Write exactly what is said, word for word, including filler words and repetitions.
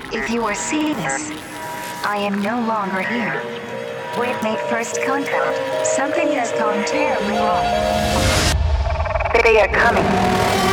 If you are seeing this, I am no longer here. We've made first contact. Something has gone terribly wrong. They are coming.